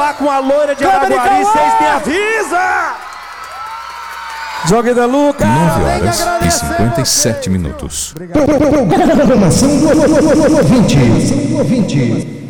acabar com a loira de Araguari, vocês me avisam! Jogue da Luca! 9 horas e 57 minutos. Programação do ouvinte.